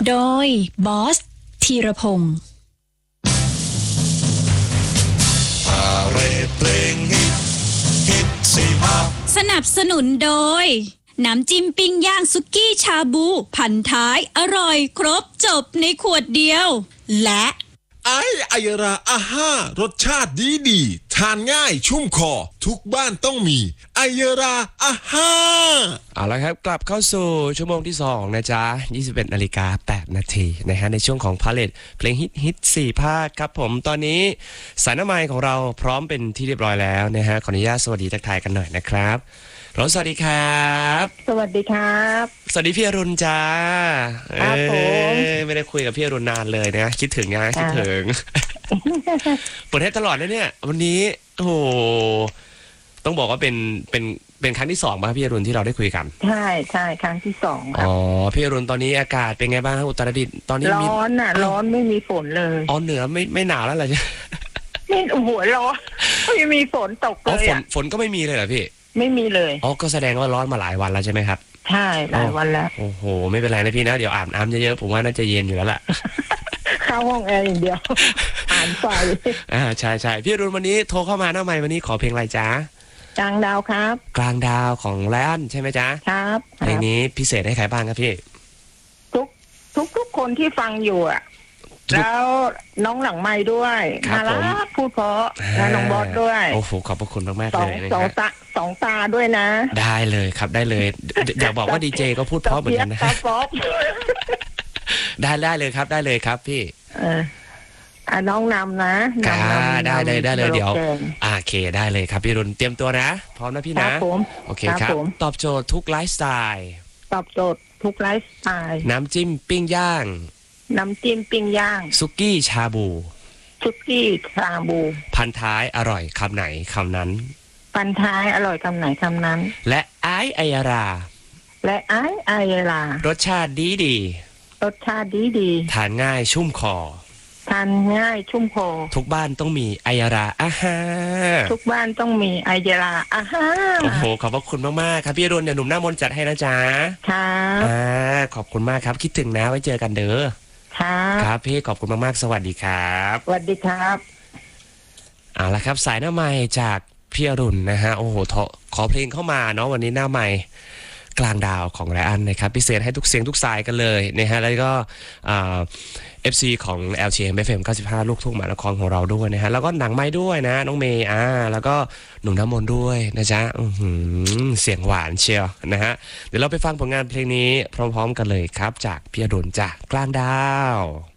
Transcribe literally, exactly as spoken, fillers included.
โดยบอสธีรพงศ์สนับสนุนโดยน้ำจิ้มปิ้งย่างสุกี้ชาบูพันท้ายอร่อยครบจบในขวดเดียวและไอไอยราอาห้ารสชาติดีดีทานง่ายชุ่มคอทุกบ้านต้องมีไอยราอาห้าเอาละครับกลับเข้าสู่ชั่วโมงที่สองนะจ๊ะยี่สิบเอ็ดนาฬิกาแปดนาทีนะฮะในช่วงของพาเลทเพลงฮิตฮิตสี่ภาคครับผมตอนนี้สายน้ำไมค์ของเราพร้อมเป็นที่เรียบร้อยแล้วนะฮะขออนุญาตสวัสดีทักทายกันหน่อยนะครับสวัสดีครับสวัสดีครับสวัสดีพี่อรุณจ้าครับผมไม่ได้คุยกับพี่อรุณนานเลยนะคิดถึงนะคิดถึงเปิดให้ตลอดเลยเนี่ยวันนี้โอ้โหต้องบอกว่าเป็นเป็นเป็นครั้งที่สองป่ะพี่อรุณที่เราได้คุยกันใช่ใช่ครั้งที่สองอ๋อพี่อรุณตอนนี้อากาศเป็นไงบ้างอุตรดิตถ์ตอนนี้ร้อนอ่ะร้อนไม่มีฝนเลยอ๋อเหนือไม่ไม่หนาวแล้วเหรอจ๊ะไม่โอ้โหร้อนไม่มีฝนตกเลยอ่ะฝนฝนก็ไม่มีเลยเหรอพี่ไม่มีเลยอ๋อก็แสดงว่าร้อนมาหลายวันแล้วใช่ไหมครับใช่หลายวันแล้วโอ้โหไม่เป็นไรนะพี่นะเดี๋ยวอาบน้ำเยอะๆผมว่าน่าจะเย็นอยู่แล้วล่ะเข้าห้องแอร์อย่างเดียวอ่านไฟอ่าใช่ใช่พี่รุ่นวันนี้โทรเข้ามาหน้าไมค์วันนี้ขอเพลงอะไรจ๊ะกลางดาวครับกลางดาวของไลอ้อนใช่ไหมจ๊ะครับเพลงนี้พิเศษให้ใครบ้างครับพี่ทุกทุกทุกคนที่ฟังอยู่อ่ะแล้วน้องหลังไม้ด้วยน่ารักพูดเพราะและน้องบอสด้วยโอ้โหขอบพระคุณมากๆเลยนะสองตาสองตาด้วยนะได้เลยครับได้เลยเดี๋ยวบอกว่าดีเจก็พูดเพราะเหมือนกันนะได้ได้เลยครับได้เลยครับพี่เอออ่ะน้องนำนะได้เลยได้เลยเดี๋ยวโอเคได้เลยครับพี่รุ่นเตรียมตัวนะพร้อมนะพี่นะโอเคครับตอบโจทย์ทุกไลฟ์สไตล์ตอบโจทย์ทุกไลฟ์สไตล์น้ำจิ้มปิ้งย่างน้ำจิ้มปิ้งย่างสุกี้ชาบูสุกี้ชาบูพันท้ายอร่อยคำไหนคำนั้นพันท้ายอร่อยคำไหนคำนั้นและไอไอยาราและไอไอยารารสชาติดีดีรสชาติดีดีทานง่ายชุ่มคอทานง่ายชุ่มคอทุกบ้านต้องมีไอยาราอาฮาทุกบ้านต้องมีไอยาราอาฮาโอ้โหขอบพระคุณมากๆครับพี่รุ่นเดี๋ยวหนุ่มหน้ามนจัดให้นะจ๊ะครับอ่าขอบคุณมากครับคิดถึงนะไว้เจอกันเด้อครับครับพี่ขอบคุณมากๆสวัสดีครับสวัสดีครับเอาละครับสายหน้าไมค์จากพี่อรุณนะฮะโอ้โหขอเพลงเข้ามาเนาะวันนี้หน้าไมค์กลางดาวของไรอันนะครับพิเศษให้ทุกเสียงทุกสายกันเลยนะฮะแล้วก็เอฟซีของ แอล ที เอ็ม เอฟ เอ็ม เก้าสิบห้าลูกทุ่งมหานครของเราด้วยนะฮะแล้วก็หนังไม้ด้วยนะน้องเมย์อ่าแล้วก็หนุ่มน้ำมนต์ด้วยนะจ๊ะเสียงหวานเชียวนะฮะเดี๋ยวเราไปฟังผลงานเพลงนี้พร้อมๆกันเลยครับจากพี่อรุณจากกลางดาว